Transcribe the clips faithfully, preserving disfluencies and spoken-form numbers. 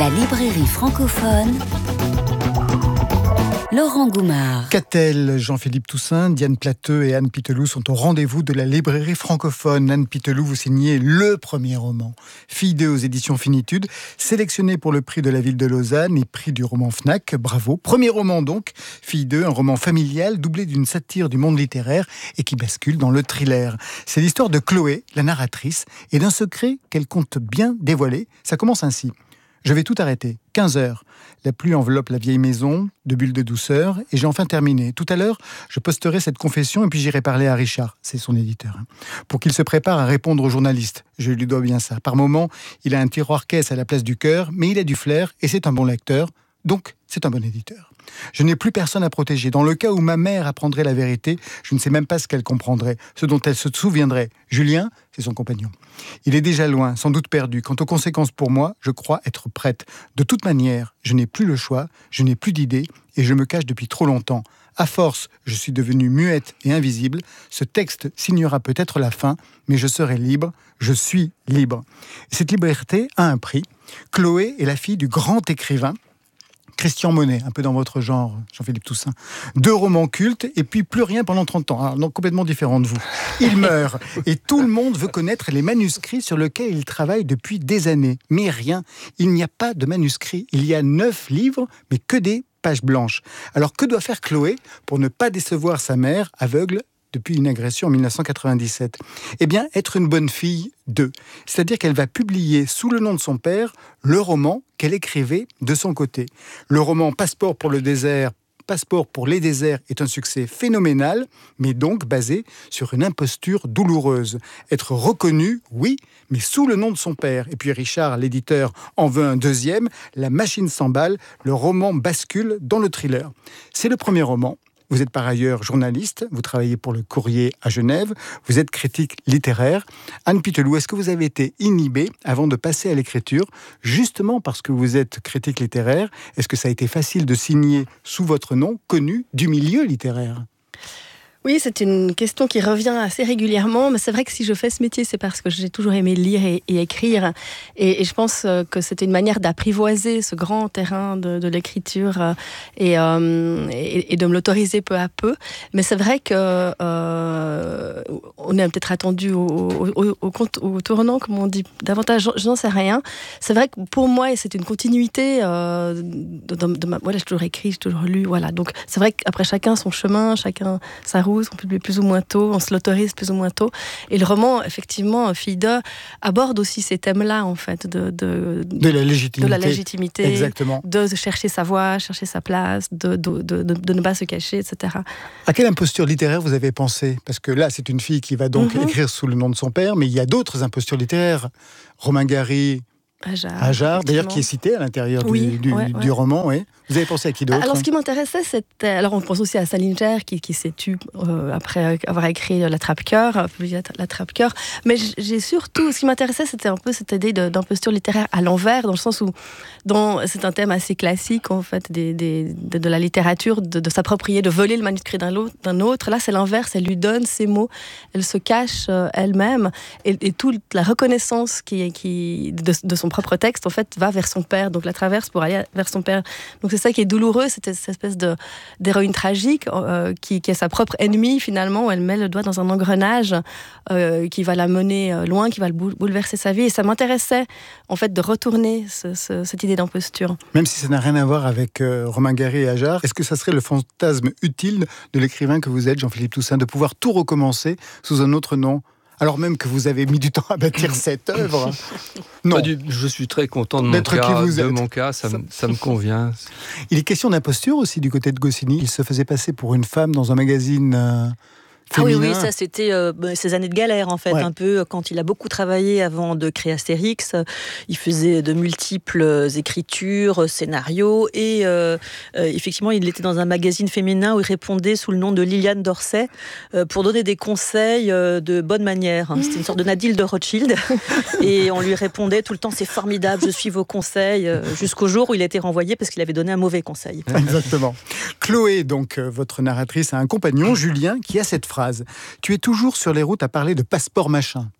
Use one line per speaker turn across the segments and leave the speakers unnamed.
La librairie francophone, Laurent Goumard.
Catel, Jean-Philippe Toussaint, Diane Plateux et Anne Pitelou sont au rendez-vous de la librairie francophone. Anne Pitelou, vous signez le premier roman, Fille deux aux éditions Finitude, sélectionné pour le prix de la ville de Lausanne et prix du roman Fnac. Bravo. Premier roman donc, Fille deux, un roman familial doublé d'une satire du monde littéraire et qui bascule dans le thriller. C'est l'histoire de Chloé, la narratrice, et d'un secret qu'elle compte bien dévoiler. Ça commence ainsi. Je vais tout arrêter. quinze heures. La pluie enveloppe la vieille maison de bulles de douceur et j'ai enfin terminé. Tout à l'heure, je posterai cette confession et puis j'irai parler à Richard, c'est son éditeur, hein, pour qu'il se prépare à répondre aux journalistes. Je lui dois bien ça. Par moments, il a un tiroir-caisse à la place du cœur, mais il a du flair et c'est un bon lecteur, donc c'est un bon éditeur. Je n'ai plus personne à protéger. Dans le cas où ma mère apprendrait la vérité, je ne sais même pas ce qu'elle comprendrait, ce dont elle se souviendrait. Julien, c'est son compagnon. Il est déjà loin, sans doute perdu. Quant aux conséquences pour moi, je crois être prête. De toute manière, je n'ai plus le choix, je n'ai plus d'idées et je me cache depuis trop longtemps. À force, je suis devenue muette et invisible. Ce texte signera peut-être la fin, mais je serai libre. Je suis libre. Cette liberté a un prix. Chloé est la fille du grand écrivain Christian Monet, un peu dans votre genre, Jean-Philippe Toussaint. Deux romans cultes, et puis plus rien pendant trente ans. Alors, donc complètement différent de vous. Il meurt, et tout le monde veut connaître les manuscrits sur lesquels il travaille depuis des années. Mais rien, il n'y a pas de manuscrits. Il y a neuf livres, mais que des pages blanches. Alors que doit faire Chloé pour ne pas décevoir sa mère, aveugle depuis une agression en dix-neuf cent quatre-vingt-dix-sept? Eh bien, être une bonne fille d'eux. C'est-à-dire qu'elle va publier sous le nom de son père le roman qu'elle écrivait de son côté. Le roman Passeport pour le désert, Passeport pour les déserts est un succès phénoménal, mais donc basé sur une imposture douloureuse. Être reconnu, oui, mais sous le nom de son père. Et puis Richard, l'éditeur, en veut un deuxième. La machine s'emballe, le roman bascule dans le thriller. C'est le premier roman. Vous êtes par ailleurs journaliste, vous travaillez pour le Courrier à Genève, vous êtes critique littéraire. Anne Pitelou, est-ce que vous avez été inhibée avant de passer à l'écriture, justement parce que vous êtes critique littéraire? Est-ce que ça a été facile de signer sous votre nom, connu du milieu littéraire?
Oui, c'est une question qui revient assez régulièrement, mais c'est vrai que si je fais ce métier, c'est parce que j'ai toujours aimé lire et, et écrire. Et, et je pense que c'était une manière d'apprivoiser ce grand terrain de, de l'écriture et, euh, et, et de me l'autoriser peu à peu. Mais c'est vrai que euh, on est peut-être attendu au, au, au, au, au tournant, comme on dit, davantage, je n'en sais rien. C'est vrai que pour moi, c'est une continuité euh, de, de, de ma... Voilà, j'ai toujours écrit, j'ai toujours lu, voilà. Donc c'est vrai qu'après chacun son chemin, chacun sa route, on publie plus ou moins tôt, on se l'autorise plus ou moins tôt. Et le roman, effectivement, Fille deux, aborde aussi ces thèmes-là, en fait, de, de,
de, la, légitimité.
de la légitimité,
exactement.
De chercher sa voie, chercher sa place, de, de, de, de, de ne pas se cacher, et cetera.
À quelle imposture littéraire vous avez pensé? Parce que là, c'est une fille qui va donc mm-hmm. écrire sous le nom de son père, mais il y a d'autres impostures littéraires. Romain Gary...
Ajar,
Ajar d'ailleurs, qui est cité à l'intérieur
oui,
du, du,
ouais,
du
ouais.
roman. Oui. Vous avez pensé à qui d'autre?
Alors, ce qui m'intéressait, c'était... Alors, on pense aussi à Salinger, qui, qui s'est tue euh, après avoir écrit La Trappe-Cœur, publié La Trappe-Cœur. Mais j'ai surtout... Ce qui m'intéressait, c'était un peu cette idée de, d'imposture littéraire à l'envers, dans le sens où dans, c'est un thème assez classique, en fait, des, des, de, de la littérature, de, de s'approprier, de voler le manuscrit d'un, d'un autre. Là, c'est l'inverse. Elle lui donne ses mots. Elle se cache euh, elle-même. Et, et toute la reconnaissance qui, qui, de, de son propre texte, en fait, va vers son père. Donc, la traverse pour aller vers son père. Donc c'est ça qui est douloureux, c'est cette espèce de, d'héroïne tragique euh, qui, qui est sa propre ennemie finalement, où elle met le doigt dans un engrenage euh, qui va la mener loin, qui va le bouleverser sa vie. Et ça m'intéressait en fait de retourner ce, ce, cette idée d'imposture.
Même si ça n'a rien à voir avec euh, Romain Gary et Ajar, est-ce que ça serait le fantasme utile de l'écrivain que vous êtes, Jean-Philippe Toussaint, de pouvoir tout recommencer sous un autre nom ? Alors même que vous avez mis du temps à bâtir cette œuvre.
Non. Du, je suis très content de mon
D'être
cas.
Qui vous êtes.
De mon cas, ça, ça... ça me convient.
Il est question d'imposture aussi du côté de Goscinny. Il se faisait passer pour une femme dans un magazine... Euh...
Ah oui, oui, ça c'était euh, ces années de galère en fait, ouais. Un peu quand il a beaucoup travaillé avant de créer Astérix, euh, il faisait de multiples écritures, scénarios et euh, euh, effectivement il était dans un magazine féminin où il répondait sous le nom de Liliane Dorset euh, pour donner des conseils euh, de bonne manière. Hein. C'était une sorte de Nadine de Rothschild et on lui répondait tout le temps c'est formidable, je suis vos conseils, euh, jusqu'au jour où il a été renvoyé parce qu'il avait donné un mauvais conseil.
Exactement. Chloé, donc euh, votre narratrice, a un compagnon, Julien, qui a cette phrase. Tu es toujours sur les routes à parler de passeport machin.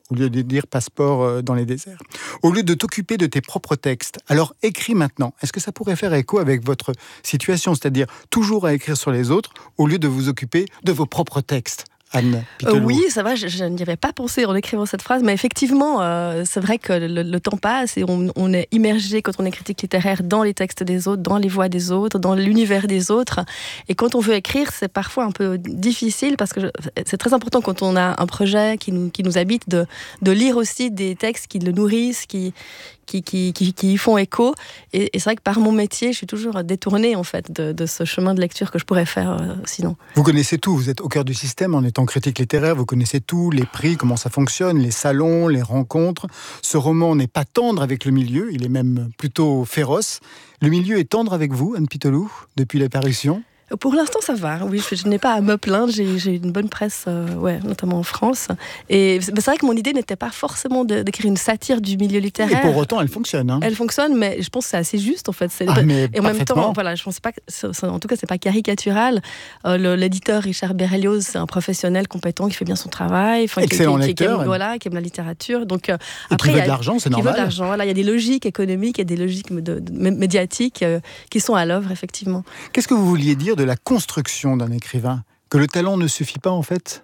au lieu de dire passeport dans les déserts. Au lieu de t'occuper de tes propres textes, alors écris maintenant. Est-ce que ça pourrait faire écho avec votre situation, c'est-à-dire toujours à écrire sur les autres, au lieu de vous occuper de vos propres textes? Anne Pitelou.
Euh, oui, ça va, je, je n'y avais pas pensé en écrivant cette phrase, mais effectivement, euh, c'est vrai que le, le temps passe et on, on est immergé, quand on est critique littéraire, dans les textes des autres, dans les voix des autres, dans l'univers des autres. Et quand on veut écrire, c'est parfois un peu difficile, parce que je, c'est très important quand on a un projet qui nous, qui nous habite, de, de lire aussi des textes qui le nourrissent, qui, qui, qui, qui, qui y font écho. Et, et c'est vrai que par mon métier, je suis toujours détournée en fait, de, de ce chemin de lecture que je pourrais faire euh, sinon.
Vous connaissez tout, vous êtes au cœur du système en étant critique littéraire, vous connaissez tout, les prix, comment ça fonctionne, les salons, les rencontres. Ce roman n'est pas tendre avec le milieu, il est même plutôt féroce. Le milieu est tendre avec vous, Anne Pitelou, depuis la parution?
Pour l'instant, ça va. Oui, je, je n'ai pas à me plaindre. J'ai, j'ai une bonne presse, euh, ouais, notamment en France. Et c'est vrai que mon idée n'était pas forcément de, d'écrire une satire du milieu littéraire.
Et pour autant, elle fonctionne. Hein.
Elle fonctionne, mais je pense que c'est assez juste, en fait. C'est,
ah, mais
et en même temps, voilà, je pense pas que, en tout cas, c'est pas caricatural. Euh, le, l'éditeur Richard Berlioz, c'est un professionnel compétent qui fait bien son travail.
Excellent
qui,
lecteur.
Qui, qui, aime, voilà, qui aime la littérature. Donc, euh,
et
après,
qui veut de l'argent, c'est normal.
Qui veut de l'argent. Voilà, il y a des logiques économiques et des logiques de, de, médiatiques euh, qui sont à l'œuvre, effectivement.
Qu'est-ce que vous vouliez dire de la construction d'un écrivain? Que le talent ne suffit pas, en fait?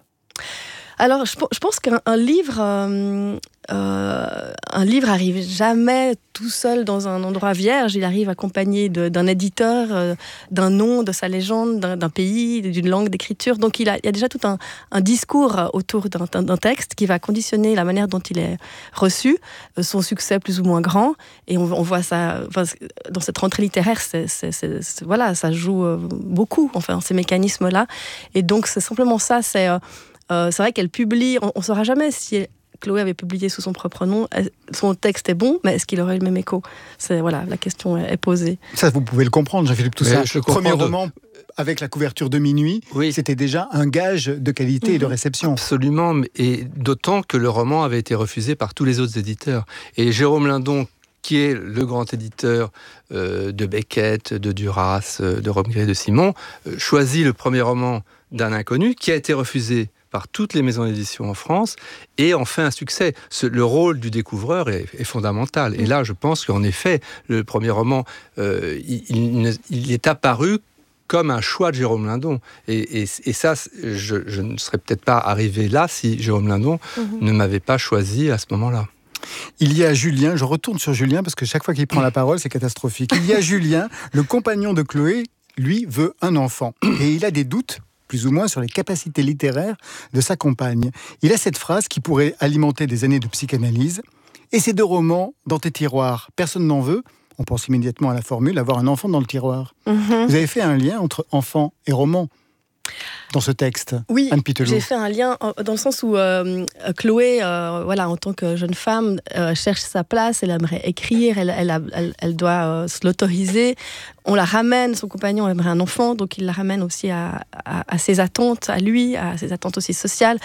Alors, je, je pense qu'un un livre, euh, euh, un livre arrive jamais tout seul dans un endroit vierge. Il arrive accompagné de, d'un éditeur, euh, d'un nom, de sa légende, d'un, d'un pays, d'une langue d'écriture. Donc, il, a, il y a déjà tout un, un discours autour d'un, d'un texte qui va conditionner la manière dont il est reçu, euh, son succès plus ou moins grand. Et on, on voit ça enfin, dans cette rentrée littéraire. C'est, c'est, c'est, c'est, voilà, ça joue euh, beaucoup, enfin, ces mécanismes-là. Et donc, c'est simplement ça. C'est euh, Euh, c'est vrai qu'elle publie, on ne saura jamais si Chloé avait publié sous son propre nom, son texte est bon, mais est-ce qu'il aurait eu le même écho? C'est, voilà, la question est posée.
Ça, vous pouvez le comprendre, Jean-Philippe Toussaint.
Le
premier roman, avec la couverture de Minuit, oui. C'était déjà un gage de qualité mmh. et de réception.
Absolument, et d'autant que le roman avait été refusé par tous les autres éditeurs. Et Jérôme Lindon, qui est le grand éditeur euh, de Beckett, de Duras, euh, de Romgré, de Simon, euh, choisit le premier roman d'un inconnu qui a été refusé par toutes les maisons d'édition en France, et en fait un succès. Ce, le rôle du découvreur est, est fondamental. Et là, je pense qu'en effet, le premier roman, euh, il, il, il est apparu comme un choix de Jérôme Lindon. Et, et, et ça, je, je ne serais peut-être pas arrivé là si Jérôme Lindon mmh. ne m'avait pas choisi à ce moment-là.
Il y a Julien, je retourne sur Julien, parce que chaque fois qu'il prend la parole, c'est catastrophique. Il y a Julien, le compagnon de Chloé, lui, veut un enfant. Et il a des doutes, plus ou moins, sur les capacités littéraires de sa compagne. Il a cette phrase qui pourrait alimenter des années de psychanalyse. Et ces deux romans dans tes tiroirs, personne n'en veut. On pense immédiatement à la formule, avoir un enfant dans le tiroir. Mm-hmm. Vous avez fait un lien entre enfant et roman dans ce texte?
Oui,
Anne Pitelou.
J'ai fait un lien dans le sens où euh, Chloé, euh, voilà, en tant que jeune femme, euh, cherche sa place, elle aimerait écrire, elle, elle, a, elle, elle doit euh, se l'autoriser. On la ramène, son compagnon aimerait un enfant, donc il la ramène aussi à, à, à ses attentes, à lui, à ses attentes aussi sociales.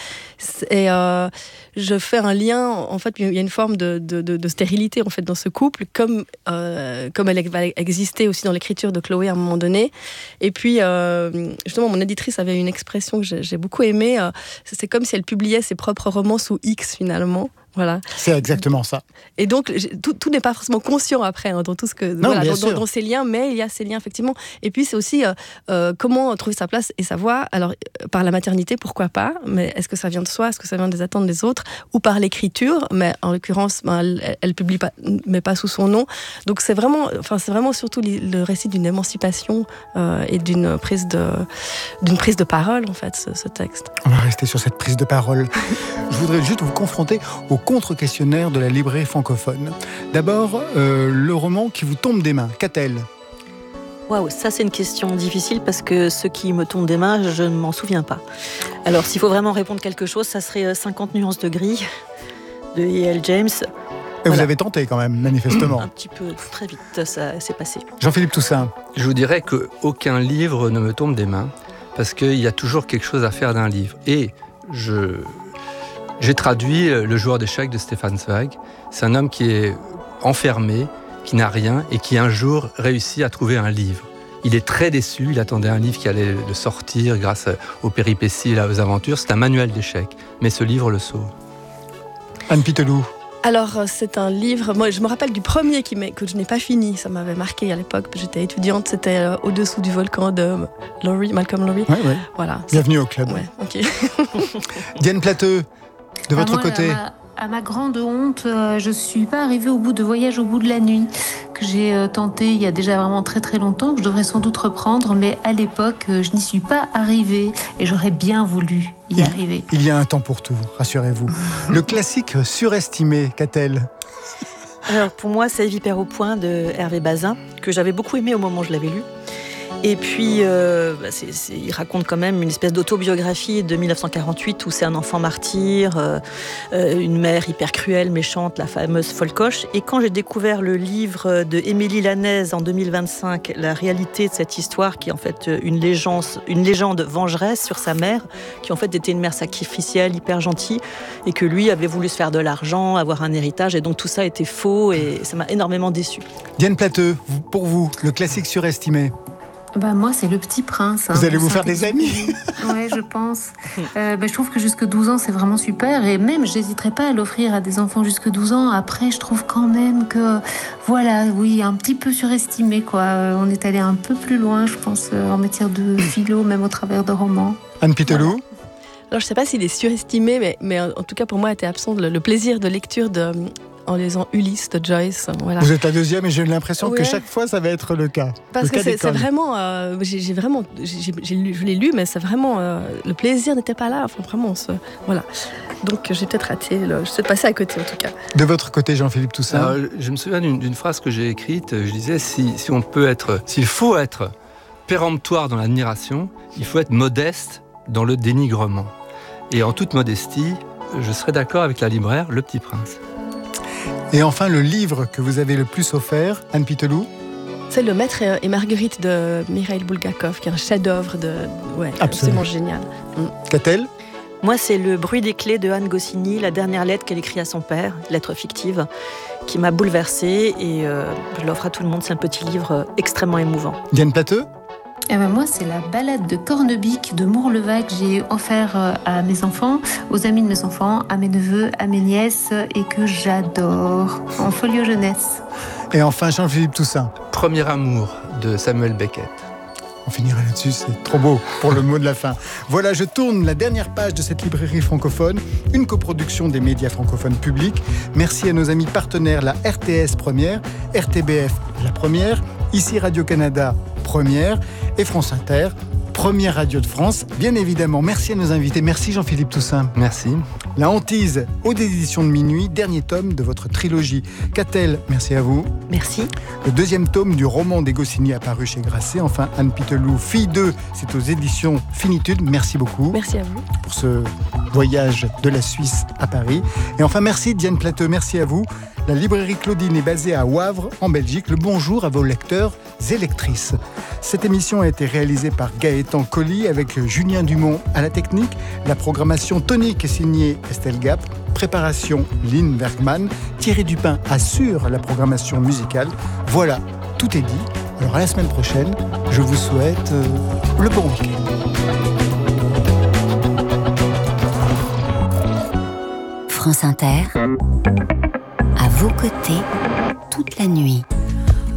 Et euh, je fais un lien, en fait, il y a une forme de, de, de, de stérilité en fait, dans ce couple, comme, euh, comme elle va exister aussi dans l'écriture de Chloé à un moment donné. Et puis, euh, justement, mon éditrice avait une expression que j'ai, j'ai beaucoup aimée, euh, c'est comme si elle publiait ses propres romans sous X, finalement. Voilà.
C'est exactement ça.
Et donc, tout, tout n'est pas forcément conscient après, hein, dans tout ce que,
non,
voilà, dans,
dans,
dans ces liens, mais il y a ces liens effectivement. Et puis, c'est aussi euh, euh, comment trouver sa place et sa voix. Alors, euh, par la maternité, pourquoi pas, mais est-ce que ça vient de soi, est-ce que ça vient des attentes des autres, ou par l'écriture, mais en l'occurrence, ben, elle, elle publie pas, mais pas sous son nom. Donc, c'est vraiment, enfin, c'est vraiment surtout le récit d'une émancipation euh, et d'une prise de, d'une prise de parole, en fait, ce, ce texte.
On va rester sur cette prise de parole. Je voudrais juste vous confronter au contre-questionnaire de la librairie francophone. D'abord, euh, le roman qui vous tombe des mains, qu'a-t-elle ?
Waouh, ça c'est une question difficile parce que ce qui me tombe des mains, je ne m'en souviens pas. Alors s'il faut vraiment répondre quelque chose, ça serait cinquante nuances de gris de E L James.
Et voilà. Vous avez tenté quand même, manifestement.
Un petit peu, très vite, ça s'est passé.
Jean-Philippe Toussaint.
Je vous dirais qu'aucun livre ne me tombe des mains parce qu'il y a toujours quelque chose à faire d'un livre. Et je... J'ai traduit Le joueur d'échecs de Stefan Zweig. C'est un homme qui est enfermé, qui n'a rien et qui un jour réussit à trouver un livre. Il est très déçu, il attendait un livre qui allait le sortir grâce aux péripéties et aux aventures. C'est un manuel d'échecs, mais ce livre le sauve.
Anne Pitelou.
Alors, c'est un livre, moi je me rappelle du premier qui que je n'ai pas fini, ça m'avait marqué à l'époque, j'étais étudiante, c'était euh, Au-dessous du volcan de Lowry, Malcolm Lowry.
Oui, oui.
Voilà.
Bienvenue au club.
Ouais, ok.
Diane Plateux, de votre
moi,
côté.
À ma, à ma grande honte, euh, je ne suis pas arrivée au bout de Voyage au bout de la nuit, que j'ai euh, tenté il y a déjà vraiment très très longtemps, que je devrais sans doute reprendre, mais à l'époque, euh, je n'y suis pas arrivée et j'aurais bien voulu y
il,
arriver.
Il y a un temps pour tout, rassurez-vous. Le classique surestimé, qu'a-t-elle ?
Alors pour moi, c'est Hyper au point de Hervé Bazin, que j'avais beaucoup aimé au moment où je l'avais lu. Et puis, euh, bah c'est, c'est, il raconte quand même une espèce d'autobiographie de dix-neuf cent quarante-huit où c'est un enfant martyr, euh, euh, une mère hyper cruelle, méchante, la fameuse Folcoche. Et quand j'ai découvert le livre de Émilie Lanez en deux mille vingt-cinq, la réalité de cette histoire, qui est en fait une légende, une légende vengeresse sur sa mère, qui en fait était une mère sacrificielle, hyper gentille, et que lui avait voulu se faire de l'argent, avoir un héritage, et donc tout ça était faux, et ça m'a énormément déçue.
Diane Plateux, pour vous, le classique surestimé ?
Bah, moi, c'est Le Petit Prince. Hein,
vous allez vous faire des amis.
Oui, je pense. Euh, bah, je trouve que jusque douze ans, c'est vraiment super. Et même, j'hésiterais pas à l'offrir à des enfants jusque douze ans. Après, je trouve quand même que, voilà, oui, un petit peu surestimé, quoi. Euh, on est allé un peu plus loin, je pense, euh, en matière de philo, même au travers de romans.
Anne Pitelou.
Voilà. Alors, je ne sais pas s'il est surestimé, mais, mais en tout cas, pour moi, était absent le, le plaisir de lecture de... en lisant Ulysse de Joyce. Voilà.
Vous êtes la deuxième et j'ai l'impression
ouais.
que chaque fois ça va être le cas.
Parce
le
que
cas
c'est,
d'école.
c'est vraiment, euh, j'ai, j'ai vraiment, j'ai, j'ai lu, je l'ai lu, mais c'est vraiment, euh, le plaisir n'était pas là. Enfin, vraiment, ce, voilà. Donc j'ai peut-être raté, le, je suis passée à côté en tout cas.
De votre côté, Jean-Philippe Toussaint.
Alors, je me souviens d'une, d'une phrase que j'ai écrite. Je disais si, si on peut être, s'il faut être péremptoire dans l'admiration, il faut être modeste dans le dénigrement. Et en toute modestie, je serais d'accord avec la libraire Le Petit Prince.
Et enfin, le livre que vous avez le plus offert, Anne Pitelou.
C'est Le Maître et Marguerite de Mikhail Bulgakov, qui est un chef-d'œuvre de, ouais, absolument génial. Mm.
Qu'a-t-elle ?
Moi, c'est Le bruit des clés de Anne Goscinny, la dernière lettre qu'elle écrit à son père, lettre fictive, qui m'a bouleversée et euh, je l'offre à tout le monde. C'est un petit livre extrêmement émouvant.
Diane Plateux ?
Eh ben moi, c'est la balade de Cornebic de Mourleva que j'ai offert à mes enfants, aux amis de mes enfants, à mes neveux, à mes nièces et que j'adore, en folio jeunesse.
Et enfin, Jean-Philippe Toussaint.
Premier amour de Samuel Beckett.
On finira là-dessus, c'est trop beau pour le mot de la fin. Voilà, je tourne la dernière page de cette librairie francophone, une coproduction des médias francophones publics. Merci à nos amis partenaires, la R T S Première, R T B F La Première, ici Radio-Canada Première et France Inter, Première radio de France. Bien évidemment, merci à nos invités. Merci Jean-Philippe Toussaint.
Merci.
La hantise, aux éditions de minuit, dernier tome de votre trilogie. Qu'a-t-elle ? Merci à vous.
Merci.
Le deuxième tome du roman des Goscinny apparu chez Grasset. Enfin, Anne Pitelou, Fille deux, c'est aux éditions Finitude. Merci beaucoup.
Merci à vous.
Pour ce voyage de la Suisse à Paris. Et enfin, merci Diane Plateux, merci à vous. La librairie Claudine est basée à Wavre, en Belgique. Le bonjour à vos lecteurs et lectrices. Cette émission a été réalisée par Gaëtan Colli avec Julien Dumont à la technique. La programmation tonique est signée Estelle Gap. Préparation Lynn Bergman. Thierry Dupin assure la programmation musicale. Voilà, tout est dit. Alors à la semaine prochaine, je vous souhaite euh, le bon week-end.
France Inter, à vos côtés, toute la nuit.